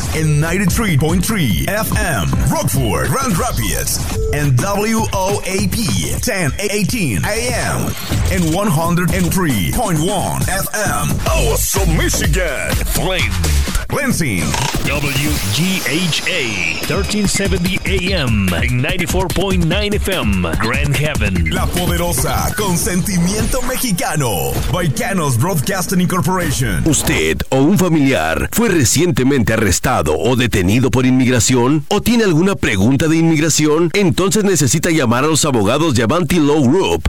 en 93.3 FM, Rockford, Grand Rapids, and WOAP 1018 AM, and 103.1 FM, Awesome, Michigan, Flint, Lansing, WGHA 1370 AM, and 94.9 FM, Grand Haven, La Poderosa, con sentimiento mexicano, Baicanos Broadcasting Incorporation. ¿Usted o un familiar fue recientemente arrestado o detenido por inmigración? ¿O tiene alguna pregunta de inmigración? Entonces necesita llamar a los abogados de Avanti Law Group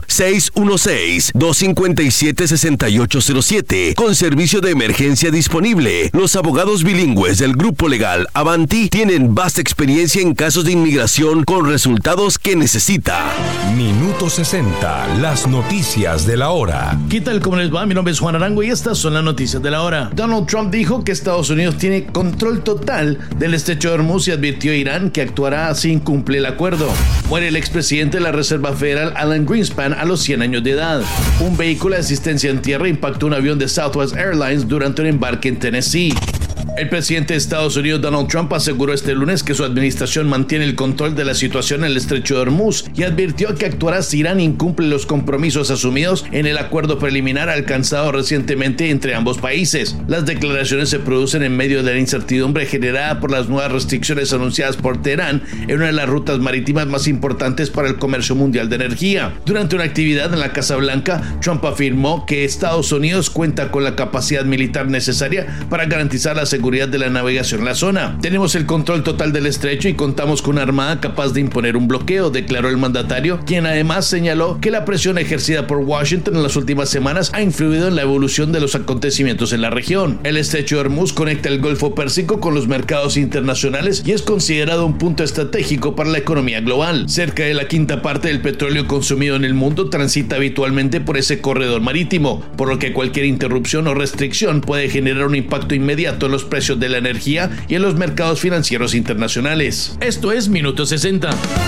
616-257-6807 con servicio de emergencia disponible. Los abogados bilingües del grupo legal Avanti tienen vasta experiencia en casos de inmigración con resultados que necesita. Minuto 60, las noticias de la hora. ¿Qué tal? ¿Cómo les va? Mi nombre es Juan Arango y estas son las noticias de la hora. Donald Trump dijo que Estados Unidos tiene control total del estrecho de Hormuz y advirtió a Irán que actuará si incumple el acuerdo. Muere el expresidente de la Reserva Federal, Alan Greenspan, a los 100 años de edad. Un vehículo de asistencia en tierra impactó un avión de Southwest Airlines durante un embarque en Tennessee. El presidente de Estados Unidos, Donald Trump, aseguró este lunes que su administración mantiene el control de la situación en el estrecho de Hormuz y advirtió que actuará si Irán incumple los compromisos asumidos en el acuerdo preliminar alcanzado recientemente entre ambos países. Las declaraciones se producen en medio de la incertidumbre generada por las nuevas restricciones anunciadas por Teherán en una de las rutas marítimas más importantes para el comercio mundial de energía. Durante una actividad en la Casa Blanca, Trump afirmó que Estados Unidos cuenta con la capacidad militar necesaria para garantizar la seguridad de la navegación en la zona. Tenemos el control total del estrecho y contamos con una armada capaz de imponer un bloqueo, declaró el mandatario, quien además señaló que la presión ejercida por Washington en las últimas semanas ha influido en la evolución de los acontecimientos en la región. El estrecho de Hormuz conecta el Golfo Pérsico con los mercados internacionales y es considerado un punto estratégico para la economía global. Cerca de la quinta parte del petróleo consumido en el mundo transita habitualmente por ese corredor marítimo, por lo que cualquier interrupción o restricción puede generar un impacto inmediato en los precios de la energía y en los mercados financieros internacionales. Esto es Minuto 60.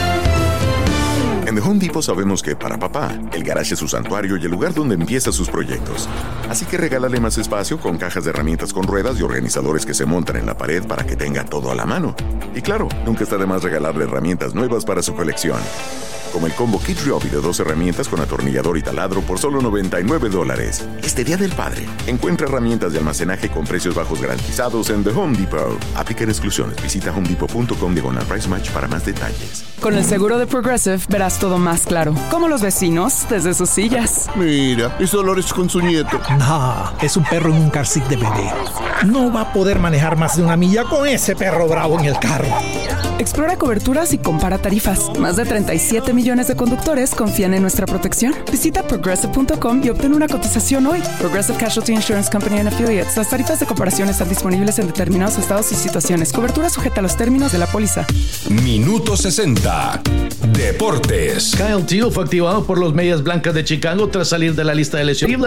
En The Home Depot sabemos que para papá, el garaje es su santuario y el lugar donde empieza sus proyectos. Así que regálale más espacio con cajas de herramientas con ruedas y organizadores que se montan en la pared para que tenga todo a la mano. Y claro, nunca está de más regalarle herramientas nuevas para su colección. Como el combo Kit Ryobi de 2 herramientas con atornillador y taladro por solo $99. Este Día del Padre, encuentra herramientas de almacenaje con precios bajos garantizados en The Home Depot. Aplican exclusiones. Visita homedepot.com/price match para más detalles. Con el seguro de Progressive verás todo más claro. Como los vecinos desde sus sillas. Mira, es Dolores con su nieto. No, es un perro en un car seat de bebé. No va a poder manejar más de 1 milla con ese perro bravo en el carro. Explora coberturas y compara tarifas. Más de 37 millones de conductores confían en nuestra protección. Visita Progressive.com y obtén una cotización hoy. Progressive Casualty Insurance Company and Affiliates. Las tarifas de comparación están disponibles en determinados estados y situaciones. Cobertura sujeta a los términos de la póliza. Minuto 60, Deportes. Kyle Teel fue activado por los Medias Blancas de Chicago tras salir de la lista de lesionados.